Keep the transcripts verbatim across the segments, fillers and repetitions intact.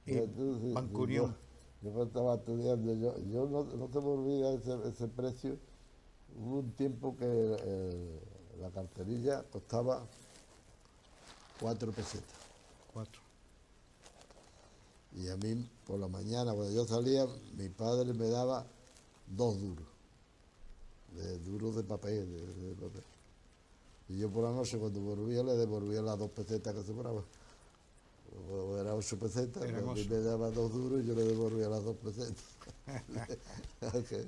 Y Entonces, yo, Bancunión. yo cuando estaba estudiando, yo, yo no, no se me olvida ese, ese precio. Hubo un tiempo que eh, la carterilla costaba cuatro pesetas. Cuatro. Y a mí, por la mañana, cuando yo salía, mi padre me daba dos duros, de duros de papel, de, de papel. Y yo por la noche, cuando volvía, le devolvía las dos pesetas que sobraban. O era ocho pesetas, pues a mí Hermoso. me daba dos duros y yo le devolvía las dos pesetas. Ok.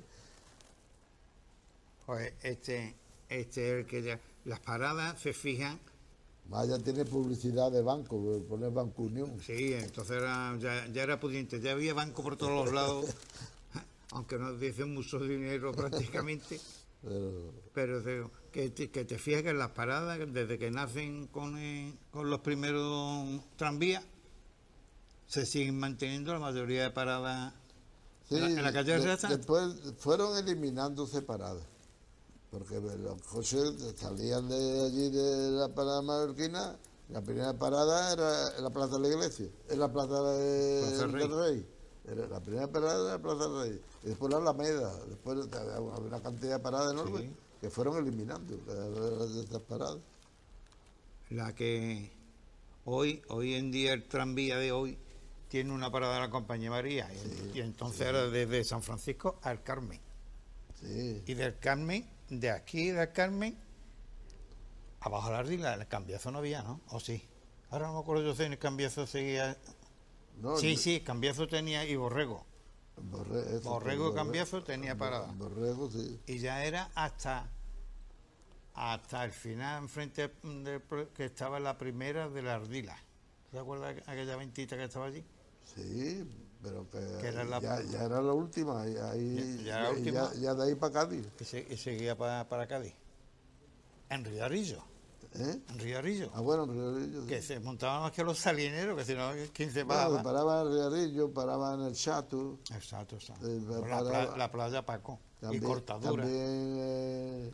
Pues este, este es el que ya. Las paradas se fijan. Maya tiene publicidad de banco, pone Banco Unión. Sí, entonces era, ya, ya era pudiente, ya había banco por todos los lados, aunque no dicen mucho dinero prácticamente, Pero, pero de- que, te, que te fijas que en las paradas, desde que nacen con, eh, con los primeros tranvías, se siguen manteniendo la mayoría de paradas en la, en la sí, calle de- Real. después fueron eliminando separadas, porque los coches salían de allí de la parada mallorquina, la primera parada era en la Plaza de la Iglesia, en la Plaza Plaza de- del Rey. Rey. Era la primera parada era la Plaza del Rey, y después la Alameda, después había una cantidad de paradas enormes Sí, que fueron eliminando de esas paradas. la que hoy, hoy en día el tranvía de hoy tiene una parada de la Compañía María y, y entonces era desde San Francisco al Carmen. Sí, Y del Carmen, de aquí del Carmen, abajo la Ardila, el Cambiazo no había, ¿no? ¿O sí? Ahora no me acuerdo yo si el Cambiazo seguía. no, Sí, sí, Cambiazo tenía y Borrego. borre, eso, por Borrego y borre, Cambiazo tenía bo- parada. borrego, sí. Y ya era hasta hasta el final, enfrente del pro- que estaba la primera de la Ardila. ¿Te acuerdas aquella ventita que estaba allí? Sí, pero que Que era la. ya, ya era la última, y Ya, ahí, ya la ya, ya, última ya de ahí para Cádiz. y, se- y seguía para, para Cádiz. En Riarillo. ¿Eh? En Riarillo. Ah, bueno, en Riarillo, Que sí. se montaban más que los salineros, que si no, ¿quién se Bueno, bajaba? paraba en Riarillo, paraba en el Chato, Exacto, exacto. eh, O la, pla- paraba la playa Paco. Y también, cortadura. también eh,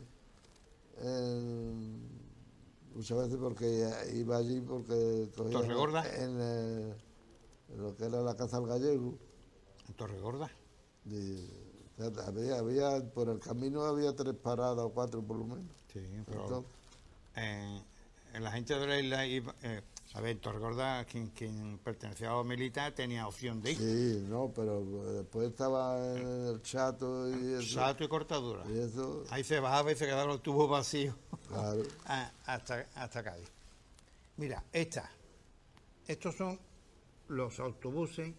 en- muchas veces porque iba allí porque cogía Torregorda. en, eh, en lo que era la Casa del Gallego. En Torregorda. Y, o sea, había, había, por el camino había tres paradas o cuatro por lo menos. Sí, pero Entonces, eh, la gente de la isla iba. Eh, a ver, Torregorda, quien, quien pertenecía a los militares, tenía opción de ir. sí, no, pero después estaba en el Chato y eso. Salto y cortadura. Y eso, Ahí se bajaba y se quedaban los tubos vacíos claro. a- hasta, hasta Cádiz. Mira, esta. Estos son los autobuses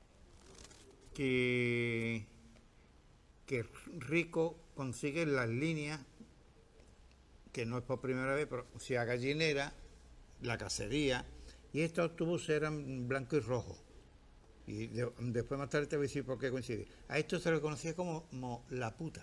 que, que Rico consigue en las líneas, que no es por primera vez, pero si a Gallinera, la cacería, y estos autobuses eran blanco y rojo. Y de- después más tarde te voy a decir por qué coincide. A esto se le conocía como, como la puta.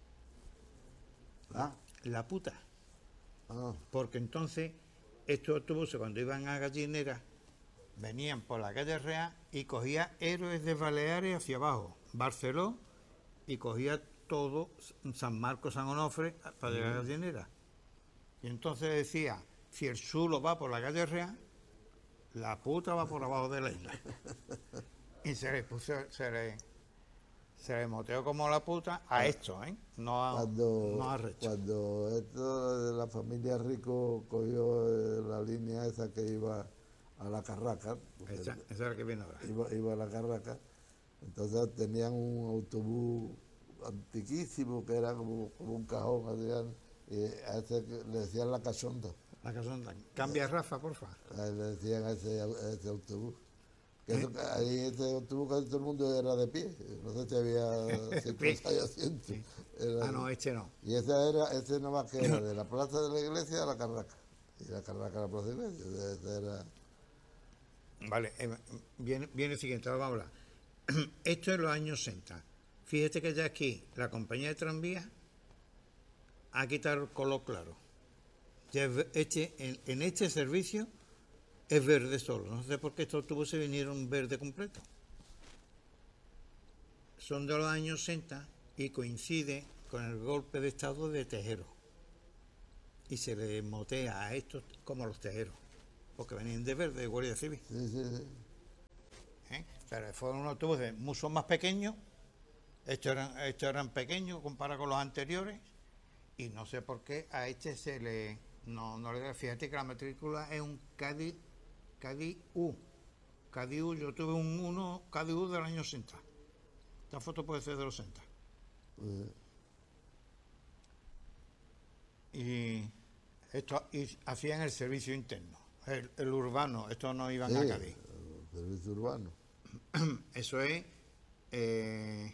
Ah, La puta. ah, Porque entonces estos autobuses cuando iban a Gallinera venían por la calle Real y cogía Héroes de Baleares hacia abajo, Barceló, y cogía todo San Marcos, San Onofre para llegar a Gallinera. Y entonces decía, si el chulo va por la calle Real, la puta va por abajo de la isla. Y se le puso, se le, se le moteó como la puta a esto, ¿eh? No a, cuando, no a Recho. cuando esto de la familia Rico cogió eh, la línea esa que iba a la Carraca, porque Esa, esa es la que viene ahora. iba, iba a la Carraca, entonces tenían un autobús antiquísimo que era como, como un cajón, hacían, y a ese que le decían la cachonda, La que son, cambia Rafa, porfa. a él le decían a ese, a ese autobús. Que eso, ahí ese autobús casi todo el mundo era de pie, no sé si había cincuenta asientos. Sí. Era- Ah, no, este no. y ese era, ese nada más que era de la plaza de la iglesia a la Carraca. Y la Carraca a la plaza de la iglesia. Ese era, Vale, eh, viene, viene el siguiente, ahora vamos a hablar. Esto es los años sesenta. Fíjate que ya aquí la compañía de tranvías ha quitado el color claro. Ya es ve- este, en, en este servicio es verde solo. No sé por qué estos autobuses vinieron verde completo. Son de los años sesenta y coincide con el golpe de estado de Tejero. Y se le motea a estos como los tejeros, porque venían de verde, de Guardia Civil. sí, sí, sí. ¿eh? Pero fueron unos autobuses mucho más pequeños. Estos eran, estos eran pequeños comparado con los anteriores. Y no sé por qué a este se le... No, no le da. Fíjate que la matrícula es un Cádiz, Cádiz U. Cádiz U, yo tuve un uno Cádiz U del año sesenta. Esta foto puede ser de los sesenta. Eh, Y esto y hacían el servicio interno. El, el urbano, estos no iban sí, a Cádiz. el servicio urbano. Eso es eh,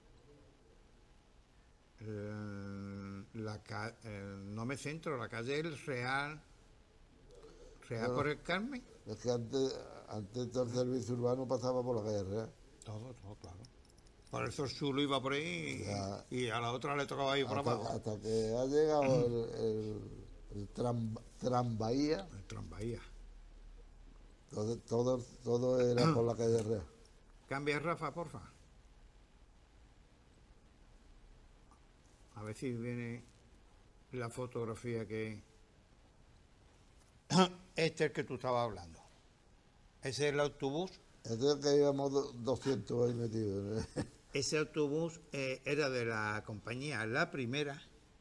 el- la ca- el- no me centro, la calle El Real, Real Bueno. por el Carmen. Es que antes, antes todo el servicio urbano pasaba por la calle Real. Todo, todo, claro. Por el Zorzulo iba por ahí Ya. y, y a la otra le tocaba ir por Hasta, abajo. hasta que ha llegado el, el, el tram, Tranvía, El Tranvía. todo, todo, todo era por la calle Real. Cambia Rafa, porfa. A ver si viene la fotografía que... Este es el que tú estabas hablando. Ese es el autobús. Este es el que íbamos do- doscientos ahí metidos. ¿eh? Ese autobús eh, era de la compañía La Primera.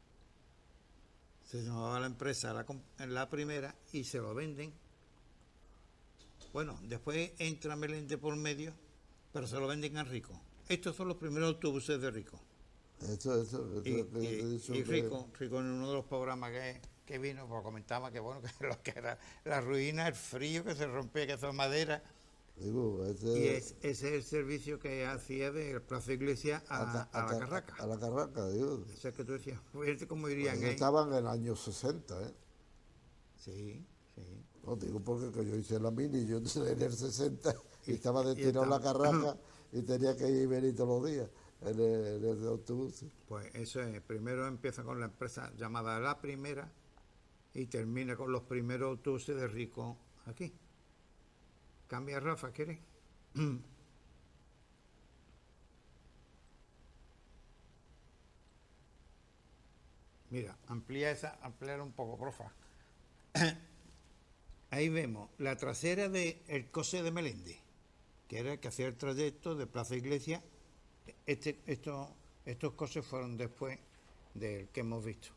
Se llamaba la empresa La, Com- La Primera y se lo venden. Bueno, después entra Meléndez por medio, pero se lo venden a Rico. Estos son los primeros autobuses de Rico. Eso, eso, eso Y, es que yo te he y- dicho y que- Rico, Rico en uno de los programas que, que vino, pues comentaba que bueno, que lo que era la ruina, el frío, que se rompía, que eso es madera. Digo, ese, Y es, ese es el servicio que hacía de Plaza Iglesia a, Ca- a la Ca- Carraca. A la Carraca, digo. Ese que tú decías, fíjate cómo irían, Ellos ¿eh? estaban en el año sesenta, ¿eh? Sí, sí. No, digo porque que yo hice la mini, yo en el sesenta y, Y- estaba y destinado a la estaba- Carraca y tenía que ir y venir todos los días en el, en el autobús. Pues eso es, primero empieza con la empresa llamada La Primera y termina con los primeros autobuses de Rico aquí. Cambia Rafa, ¿quieres? Mira, amplía esa, ampliar un poco, porfa. Ahí vemos la trasera del Cose de Meléndez, que era el que hacía el trayecto de Plaza Iglesia. Este, estos, estos coses fueron después del que hemos visto.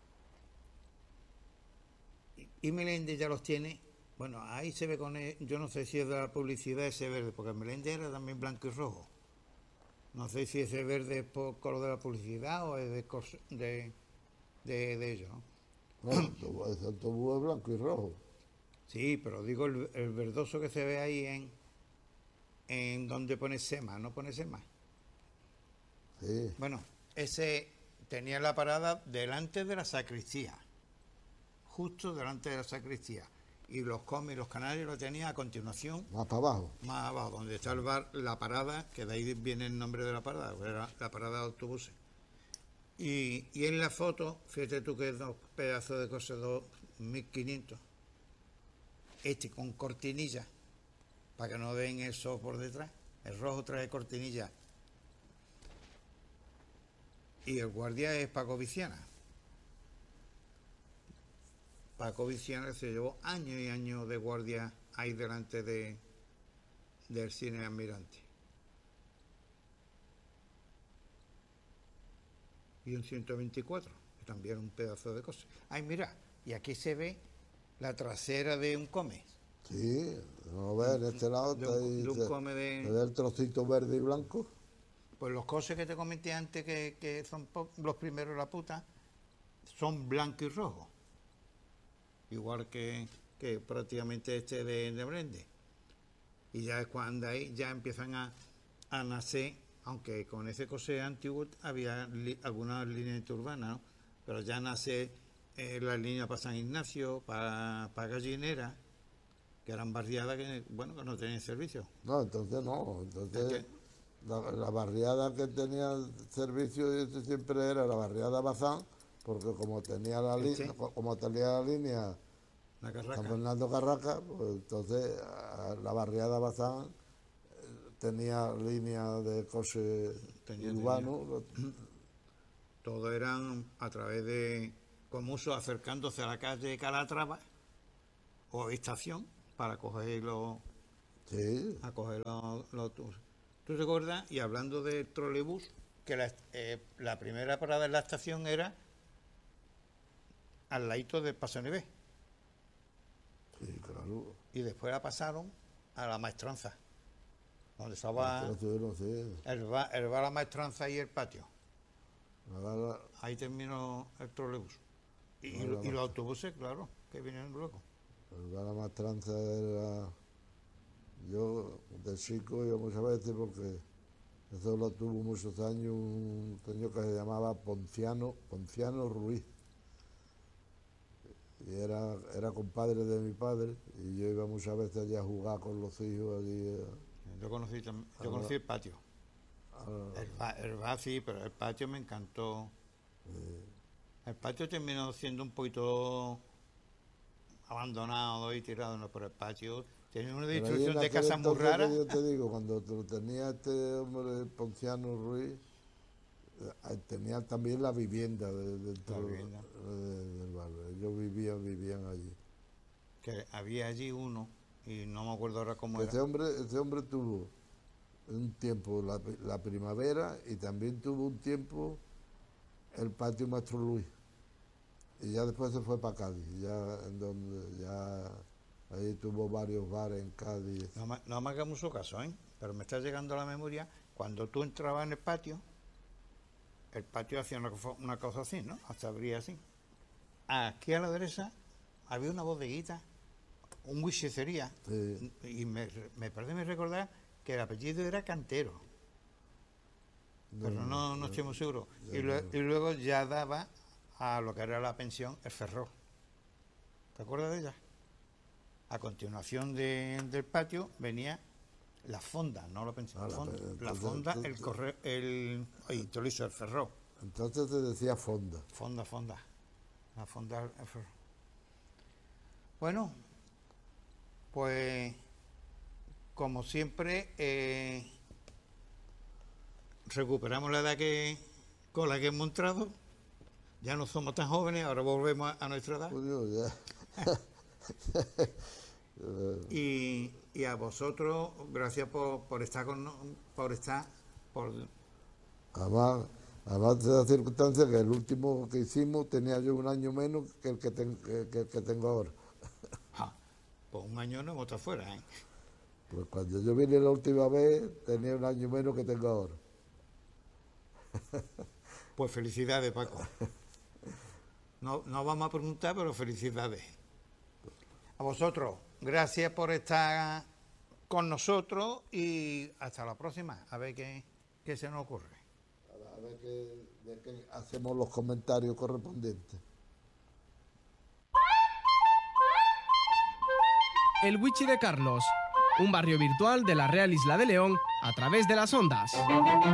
Y, y Meléndez ya los tiene. Bueno, ahí se ve con él, yo no sé si es de la publicidad ese verde, porque Meléndez era también blanco y rojo. No sé si ese verde es por color de la publicidad o es de, cos- de, de, de ellos, ¿no? No, el autobús, ese autobús es blanco y rojo. Sí, pero digo el, el verdoso que se ve ahí en, en donde pone Sema, ¿no pone Sema? Sí, Bueno, ese tenía la parada delante de la sacristía, justo delante de la sacristía. Y los comes y los canarios lo tenía a continuación, más para abajo. más abajo, donde está el bar, la parada, que de ahí viene el nombre de la parada, que era la parada de autobuses. Y, y en la foto, fíjate tú que es dos pedazos de cosas, dos mil quinientos. Este con cortinilla, para que no ven eso por detrás. El rojo trae cortinilla. Y el guardia es Paco Viciana. Paco Viciana se llevó años y años de guardia ahí delante de, del cine Almirante. Y un ciento veinticuatro, que también un pedazo de cosa. Ay, mira, y aquí se ve la trasera de un come. Sí, no ves, en este lado De está un, ahí, de un se- come se de... ve el trocito verde y blanco. Pues los coses que te comenté antes, que, que son po- los primeros de la puta, son blanco y rojo. Igual que, que prácticamente este de, de Brende. Y ya es cuando ahí ya empiezan a, a nacer, aunque con ese cose antiguo había li- algunas líneas urbanas, ¿no? Pero ya nace eh, la línea para San Ignacio, para, para Gallinera, que eran barriadas que, bueno, que no tenían servicio. No, entonces no, entonces Es la, la barriada que tenía servicio ese siempre era la barriada Bazán, porque como tenía la Este. línea, como tenía la línea La San Carraca. Fernando Carraca, pues entonces a- la barriada Bazán eh, tenía línea de coche Tenía, urbano, Todo eran a través de Comuso, acercándose a la calle Calatrava o estación para coger los, Sí, a coger los, los autobuses. ¿Tú te acuerdas? Y hablando del trolebús, que la, eh, la primera parada en la estación era al ladito del Paso Nivel. sí, claro. Y después la pasaron a la Maestranza, donde estaba Entonces, no sé, el bar, el bar La Maestranza y el patio. ahora, Ahí terminó el trolebús. Y, Ahora y los más. autobuses, claro, que vinieron luego. el bar La Maestranza era... Yo, de chico, iba muchas veces porque eso lo tuvo muchos años un señor que se llamaba Ponciano, Ponciano Ruiz. Y era, era compadre de mi padre y yo iba muchas veces allí a jugar con los hijos allí. eh, Yo conocí, tam- yo Ahora- conocí el patio. a- El bar, el bar sí, pero el patio me encantó. El patio terminó siendo un poquito abandonado y tirado, ¿no? Pero el patio tenía una Pero ahí en distribución de aquel casas muy entonces que raras. yo te digo, cuando lo tenía este hombre Ponciano Ruiz, eh, tenía también la vivienda de- dentro La vivienda. de- del barrio. Ellos vivían, vivían allí. Que había allí uno, y no me acuerdo ahora cómo Ese era. hombre, ese hombre tuvo un tiempo la, la primavera y también tuvo un tiempo el patio Maestro Luis. Y ya después se fue para Cádiz, ya en donde ya ahí tuvo varios bares en Cádiz. No me, no me haga mucho caso, ¿eh? Pero me está llegando a la memoria, cuando tú entrabas en el patio, el patio hacía una, co- una cosa así, ¿no? Hasta abría así. Aquí a la derecha había una bodeguita, un whiskería, Sí. y me, me parece me recordar que el apellido era Cantero, pero no, no estoy muy seguro. ya Y, lue- no. y luego ya daba a lo que era la pensión, el Ferró. ¿Te acuerdas de ella? A continuación de- del patio venía la fonda, no la pensión, Ah, la la fonda, pe- la entonces- fonda, el entonces- correo, el, ay, te lo hizo el Ferró, Entonces te decía fonda. fonda, fonda, la fonda, el Ferró. Bueno, pues como siempre eh, recuperamos la edad que con la que hemos entrado. Ya no somos tan jóvenes, ahora volvemos a, a nuestra edad. Coño, ya. Y, y a vosotros, gracias por, por estar con no- por estar, por Además, además de la circunstancia que el último que hicimos tenía yo un año menos que el que, ten- que- que el que tengo ahora. ja, por un año no hemos estado fuera, ¿eh? Pues cuando yo vine la última vez tenía un año menos que tengo ahora. Pues felicidades, Paco. No, no vamos a preguntar, pero felicidades. A vosotros, gracias por estar con nosotros y hasta la próxima. A ver qué, qué se nos ocurre. A ver qué, de qué hacemos los comentarios correspondientes. El Wichi de Carlos, un barrio virtual de la Real Isla de León a través de las ondas.